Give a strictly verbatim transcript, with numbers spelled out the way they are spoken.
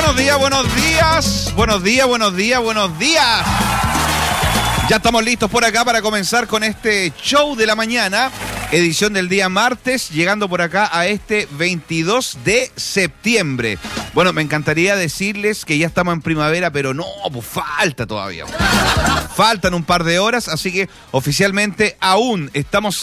Buenos días, buenos días, buenos días, buenos días, buenos días. Ya estamos listos por acá para comenzar con este show de la mañana, edición del día martes, llegando por acá a este veintidós de septiembre. Bueno, me encantaría decirles que ya estamos en primavera, pero no, pues falta todavía. Faltan un par de horas, así que oficialmente aún estamos